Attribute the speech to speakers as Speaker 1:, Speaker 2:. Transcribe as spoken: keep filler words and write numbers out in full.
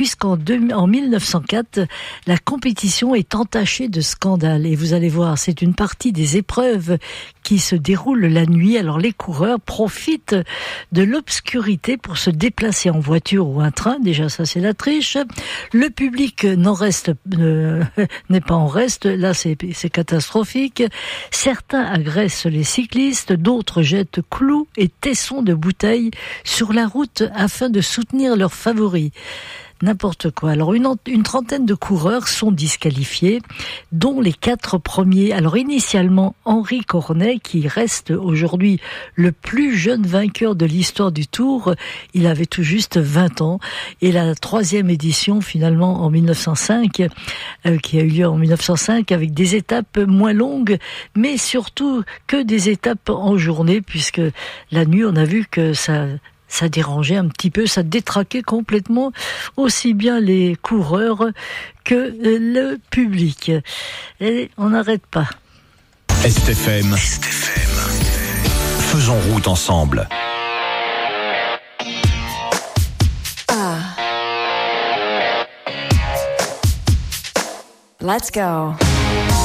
Speaker 1: puisqu'en deux, en mille neuf cent quatre, la compétition est entachée de scandales. Et vous allez voir, c'est une partie des épreuves qui se déroulent la nuit. Alors les coureurs profitent de l'obscurité pour se déplacer en voiture ou un train. Déjà, ça c'est la triche. Le public n'en reste, euh, n'est pas en reste. Là, c'est, c'est catastrophique. Certains agressent les cyclistes, d'autres jettent clous et tessons de bouteilles sur la route afin de soutenir leurs favoris. N'importe quoi. Alors, une, une trentaine de coureurs sont disqualifiés, dont les quatre premiers. Alors, initialement, Henri Cornet, qui reste aujourd'hui le plus jeune vainqueur de l'histoire du Tour, il avait tout juste vingt ans. Et la troisième édition, finalement, en mille neuf cent cinq, euh, qui a eu lieu en mille neuf cent cinq, avec des étapes moins longues, mais surtout que des étapes en journée, puisque la nuit, on a vu que ça... ça dérangeait un petit peu, ça détraquait complètement aussi bien les coureurs que le public. Et on n'arrête pas.
Speaker 2: S T F M. S T F M. Faisons route ensemble.
Speaker 3: Ah. Let's go.